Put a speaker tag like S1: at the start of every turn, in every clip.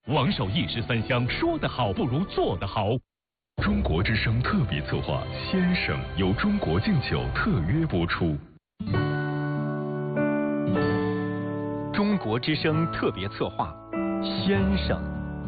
S1: 王守义是分享，说得好不如做得好。
S2: 中国之声特别策划《先生》由中国敬酒特约播出。
S3: 中国之声特别策划《先生》。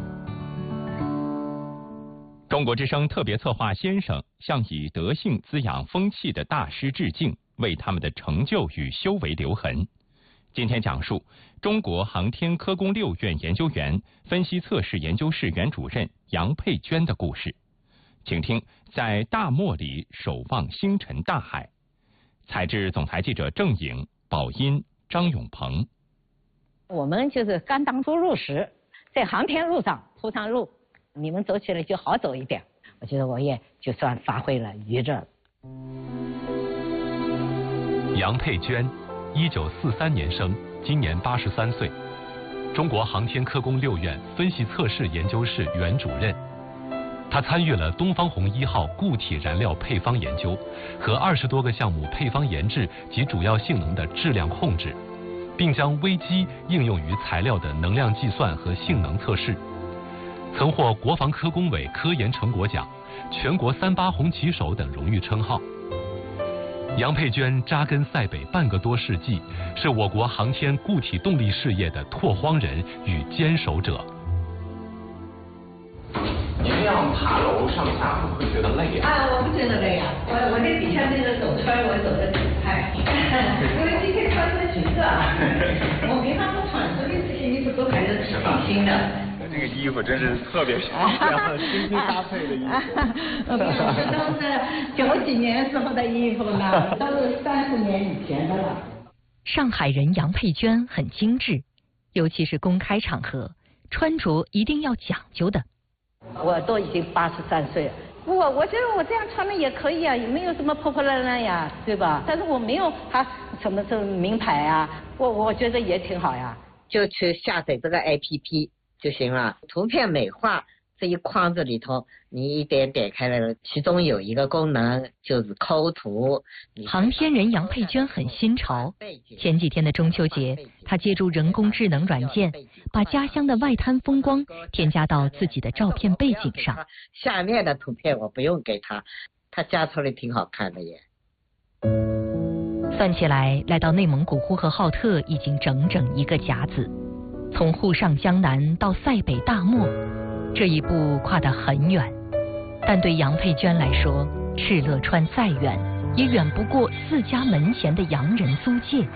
S3: 中国之声特别策划《先生》向以德性滋养风气的大师致敬，为他们的成就与修为留痕。今天讲述中国航天科工6院研究员、分析测试研究室原主任杨佩娟的故事。请听在大漠里守望星辰大海。采制总台记者郑颖、宝音、张永鹏。
S4: 我们就是刚当初入时，在航天路上铺上路，你们走起来就好走一点。我觉得我也就算发挥了余热。
S2: 杨佩娟，1943年生，今年83岁，中国航天科工6院分析测试研究室原主任。他参与了东方红1号固体燃料配方研究和20多个项目配方研制及主要性能的质量控制，并将微机应用于材料的能量计算和性能测试，曾获国防科工委科研成果奖、全国3·8红旗手等荣誉称号。杨佩娟扎根塞北半个多世纪，是我国航天固体动力事业的拓荒人与坚守者。
S5: 您这样爬楼上下会不会觉得累
S6: 啊？我不觉得累啊，我这底下那个走圈我走得挺快，因为今天穿的橘色啊，我平常不穿，所以这些衣服都还是挺新的。
S5: 这个衣服真是特别漂亮，精心搭配的衣服。
S6: 这都是90几年时候的衣服了，都是30年以前的了。
S7: 上海人杨佩娟很精致，尤其是公开场合，穿着一定要讲究的。
S4: 我都已经83岁了，我觉得我这样穿的也可以啊，也没有什么破破烂烂呀，对吧？但是我没有什么名牌啊，我觉得也挺好呀。
S8: 就去下载这个 APP 就行了，图片美化这一框子里头，你一点点开来了，其中有一个功能就是抠图。
S7: 航天人杨佩娟很新潮，前几天的中秋节，她借助人工智能软件，把家乡的外滩风光添加到自己的照片背景上。
S8: 下面的图片我不用给他加出来挺好看的耶。
S7: 算起来，来到内蒙古呼和浩特已经整整1个甲子，从沪上江南到塞北大漠，这一步跨得很远。但对杨佩娟来说，敕勒川再远，也远不过自家门前的洋人租界。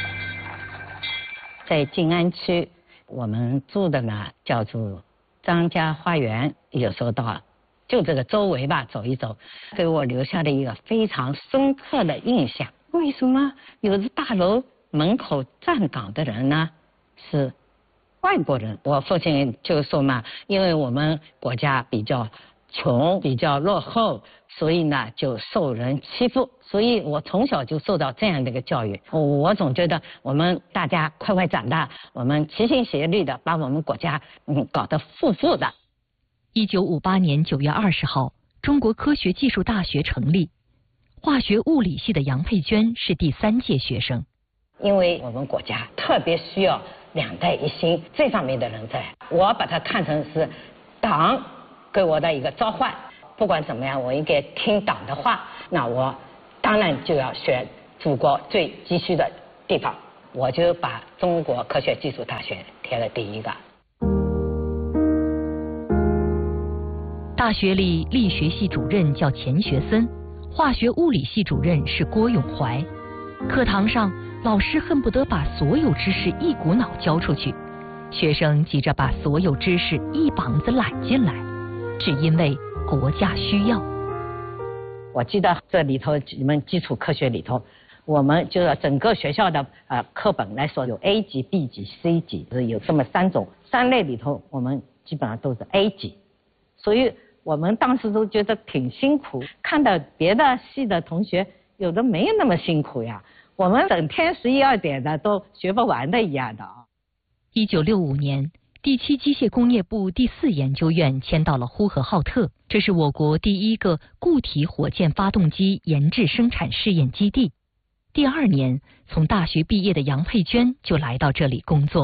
S4: 在静安区，我们住的呢叫做张家花园，有时候到就这个周围吧走一走，给我留下了一个非常深刻的印象。为什么有的大楼门口站岗的人呢是外国人？我父亲就说嘛，因为我们国家比较穷，比较落后，所以呢就受人欺负，所以我从小就受到这样的一个教育。我总觉得我们大家快快长大，我们齐心协力的把我们国家搞得富的。
S7: 1958年9月20号，中国科学技术大学成立，化学物理系的杨佩娟是第3届学生。
S4: 因为我们国家特别需要2代一心这方面的人才，我把它看成是党给我的一个召唤。不管怎么样，我应该听党的话，那我当然就要选祖国最急需的地方，我就把中国科学技术大学填了第1个。
S7: 大学里力学系主任叫钱学森，化学物理系主任是郭永怀。课堂上，老师恨不得把所有知识一股脑教出去，学生急着把所有知识一膀子揽进来，只因为国家需要。
S4: 我记得这里头你们基础科学里头，我们就是整个学校的课本来说有 A 级、B 级、C 级，有这么3种，3类里头我们基本上都是 A 级，所以我们当时都觉得挺辛苦，看到别的系的同学有的没有那么辛苦呀，我们整天11、2点的都学不完的一样的啊。
S7: 1965年，第7机械工业部第4研究院迁到了呼和浩特，这是我国第1个固体火箭发动机研制生产试验基地。第2年，从大学毕业的杨佩娟就来到这里工作。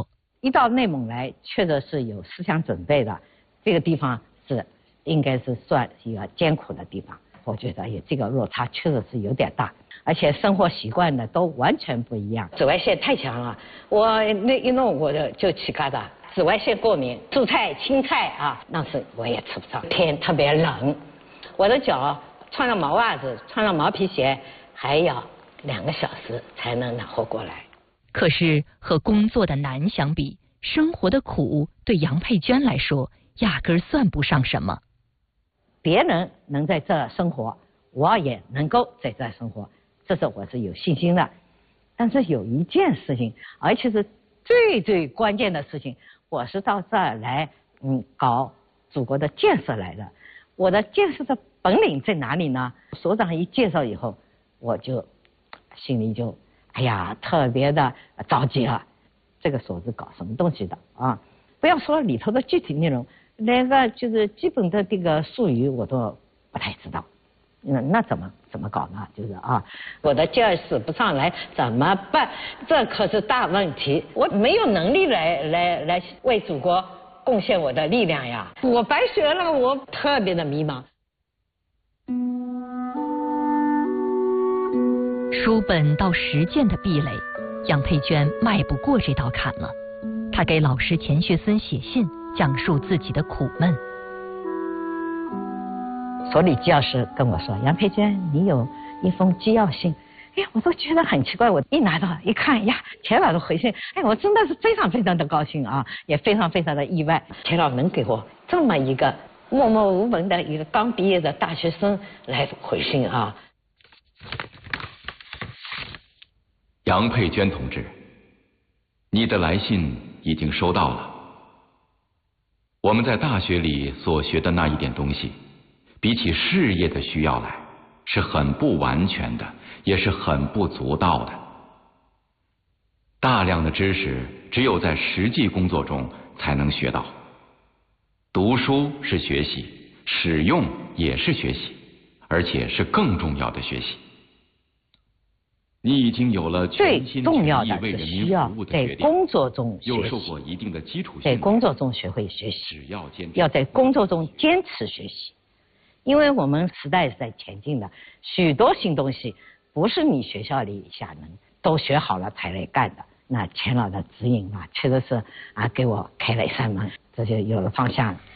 S4: 一到内蒙来，确实是有思想准备的。这个地方应该是算一个艰苦的地方。我觉得这个落差确实是有点大，而且生活习惯呢都完全不一样。紫外线太强了，我那一弄我就起疙瘩，紫外线过敏，蔬菜青菜啊，那是我也吃不上。天特别冷，我的脚穿上毛袜子，穿上毛皮鞋，还要2个小时才能暖和过来。
S7: 可是和工作的难相比，生活的苦对杨佩娟来说压根儿算不上什么。
S4: 别人能在这生活，我也能够在这生活，这是我是有信心的。但是有一件事情，而且是最关键的事情，我是到这儿来搞祖国的建设来的。我的建设的本领在哪里呢？所长一介绍以后，我就心里就特别的着急了。这个所是搞什么东西的啊？不要说里头的具体内容，连个就是基本的这个术语我都不太知道。那怎么搞呢？就是我的劲儿使不上来怎么办？这可是大问题。我没有能力来为祖国贡献我的力量呀！我白学了，我特别的迷茫。
S7: 书本到实践的壁垒，杨佩娟迈不过这道坎了。她给老师钱学森写信，讲述自己的苦闷。
S4: 所里纪要师跟我说：“杨佩娟，你有一封纪要信。”我都觉得很奇怪。我一拿到一看，钱老的回信，我真的是非常的高兴啊，也非常的意外。钱老能给我这么一个默默无闻的一个刚毕业的大学生来回信啊。
S9: 杨佩娟同志，你的来信已经收到了。我们在大学里所学的那一点东西，比起事业的需要来，是很不完全的，也是很不足道的。大量的知识只有在实际工作中才能学到。读书是学习，使用也是学习，而且是更重要的学习。你已经有了全心全意为人民服务的决定，
S4: 在工作中学习，
S9: 又受过一定的基础训
S4: 在
S9: 练，
S4: 工作中学会学习，
S9: 只要坚持，
S4: 要在工作中坚持学习。因为我们时代是在前进的，许多新东西不是你学校里下能都学好了才来干的。那钱老的指引确实是给我开了一扇门，这就有了方向了。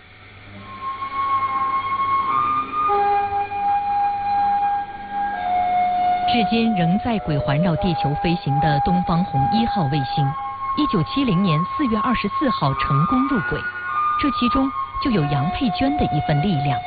S7: 至今仍在轨环绕地球飞行的东方红1号卫星，1970年4月24号成功入轨，这其中就有杨佩娟的一份力量。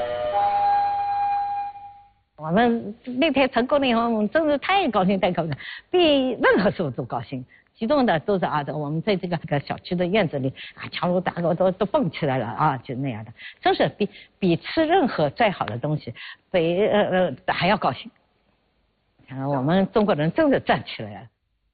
S4: 我们那天成功了以后，我们真是太高兴，比任何时候都高兴。激动的都是我们在这个小区的院子里强如大狗都蹦起来了就那样的，真是比吃任何再好的东西还要高兴。我们中国人真的站起来了。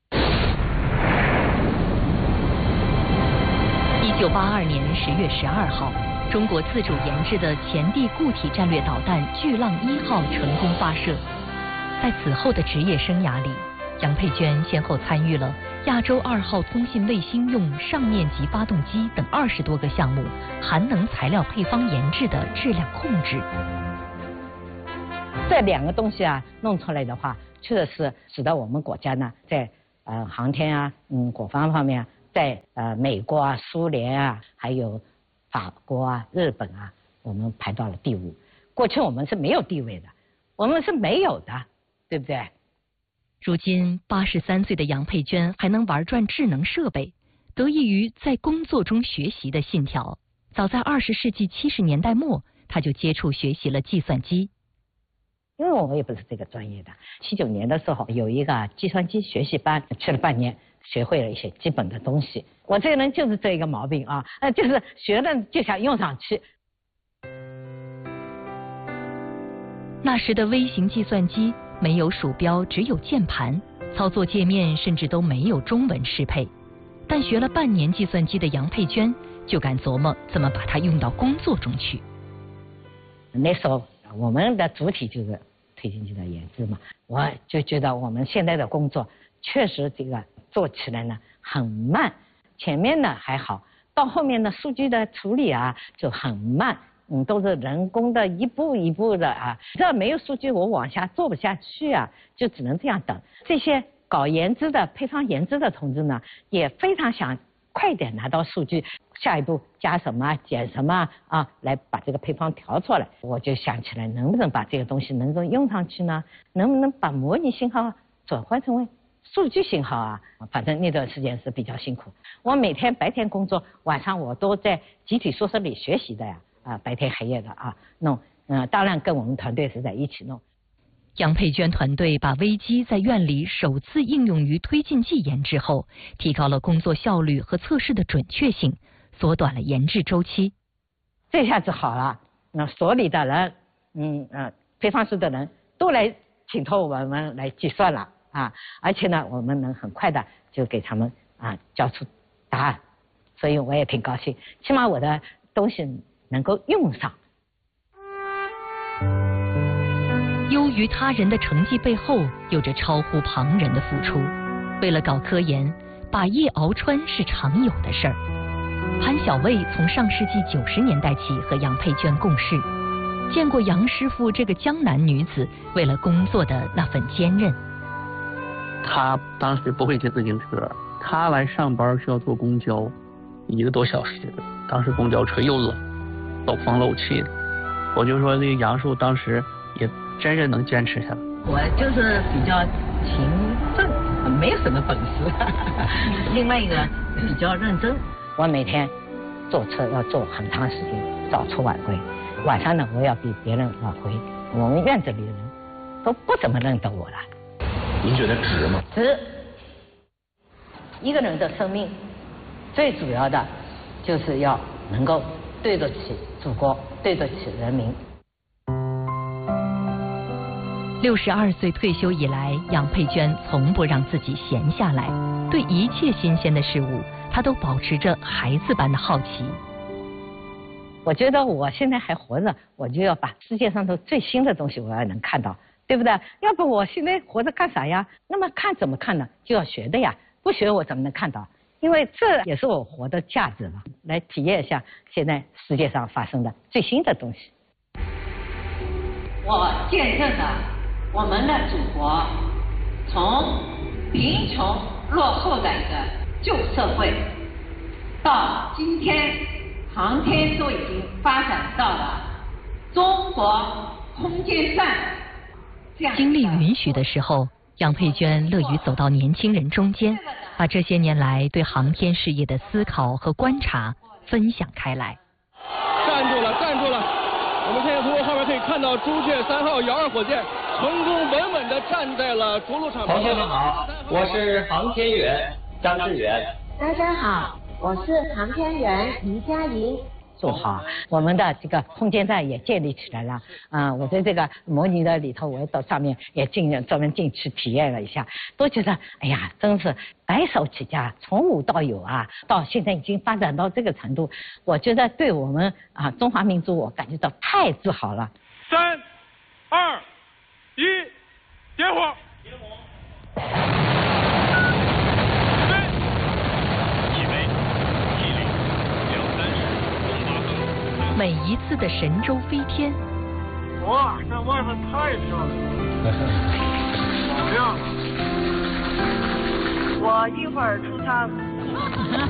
S7: 1982年10月12号，中国自主研制的前地固体战略导弹巨浪1号成功发射。在此后的职业生涯里，杨佩娟先后参与了亚洲2号通信卫星用上面级发动机等20多个项目含能材料配方研制的质量控制。
S4: 这2个东西弄出来的话，确实是使得我们国家呢，在航天国防方面，在美国苏联还有法国日本我们排到了第5。过去我们是没有地位的，我们是没有的，对不对？
S7: 如今83岁的杨佩娟还能玩转智能设备，得益于在工作中学习的信条。早在20世纪70年代末，她就接触学习了计算机。
S4: 因为我也不是这个专业的，79年的时候有一个计算机学习班，去了半年，学会了一些基本的东西。我这个人就是这一个毛病就是学了就想用上去。
S7: 那时的微型计算机没有鼠标，只有键盘，操作界面甚至都没有中文适配。但学了半年计算机的杨佩娟就敢琢磨怎么把它用到工作中去。
S4: 那时候我们的主体就是推进器的研制嘛，我就觉得我们现在的工作确实这个做起来呢很慢， 前面呢还好，到后面的数据的处理啊就很慢，都是人工的一步一步的啊。这没有数据我往下做不下去啊，就只能这样等。这些搞研制的配方研制的同志呢，也非常想快点拿到数据，下一步加什么减什么啊，来把这个配方调出来。我就想起来，能不能把这个东西能够用上去呢？能不能把模拟信号转换成为数据信号啊？反正那段时间是比较辛苦。我每天白天工作，晚上我都在集体宿舍里学习的呀，白天黑夜的啊弄。当然跟我们团队是在一起弄。
S7: 杨佩娟团队把微机在院里首次应用于推进剂研制后，提高了工作效率和测试的准确性，缩短了研制周期。
S4: 这下子好了，那所里的人，配方室的人都来请托我们来计算了啊，而且呢，我们能很快的就给他们交出答案，所以我也挺高兴，起码我的东西能够用上。
S7: 优于他人的成绩背后，有着超乎旁人的付出。为了搞科研，把夜熬穿是常有的事儿。潘小卫从上世纪90年代起和杨佩娟共事，见过杨师傅这个江南女子为了工作的那份坚韧。
S10: 她当时不会骑自行车，她来上班需要坐公交，1个多小时。当时公交车又冷，漏风漏气的。我就说这个杨叔当时也真是能坚持下来。
S4: 我就是比较勤奋，没有什么本事。另外一个比较认真，我每天坐车要坐很长时间，早出晚归。晚上呢，我要比别人晚回。我们院子里的人都不怎么认得我了。
S9: 您觉得值吗？
S4: 值。一个人的生命，最主要的就是要能够对得起祖国，对得起人民。
S7: 62岁退休以来，杨佩娟从不让自己闲下来，对一切新鲜的事物，她都保持着孩子般的好奇。
S4: 我觉得我现在还活着，我就要把世界上的最新的东西我要能看到，对不对？要不我现在活着干啥呀？那么看怎么看呢？就要学的呀，不学我怎么能看到？因为这也是我活的价值嘛，来体验一下现在世界上发生的最新的东西。
S6: 我见证了我们的祖国从贫穷落后的一个旧社会，到今天航天都已经发展到了中国空间站这样。
S7: 精力允许的时候，杨佩娟乐于走到年轻人中间，把这些年来对航天事业的思考和观察分享开来。
S11: 站住了，站住了！我们现在通过画面可以看到朱雀3号遥2火箭成功稳稳地站在了着陆场。
S12: 同学们好，我是航天员张志远。
S13: 大家好，我是航天员黎佳莹。
S4: 做好，我们的这个空间站也建立起来了。我在这个模拟的里头，我到上面也专门进去体验了一下，都觉得哎呀，真是白手起家，从无到有啊！到现在已经发展到这个程度，我觉得对我们中华民族，我感觉到太自豪了。
S11: 3、2、1，点火！
S7: 每一次的神舟飞天，
S11: 哇，这外面太漂亮了，好亮啊！
S14: 我一会儿出舱。